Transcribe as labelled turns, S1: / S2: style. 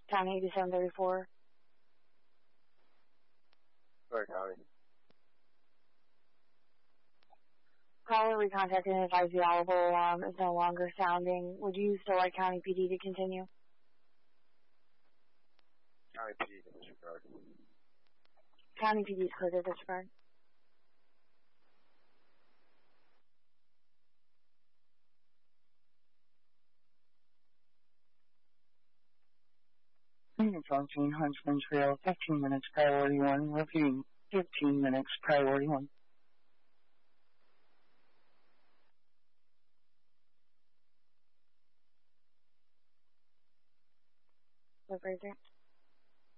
S1: County 8734.
S2: Sorry, County.
S1: Caller recontacted and advised the audible alarm is no longer sounding. Would you still like County PD to continue?
S2: County PD to disregard.
S1: County PD is clear to disregard.
S3: Approaching Huntsman Trail, 15 minutes, priority 1. Repeating, 15 minutes, priority 1.
S1: Operator.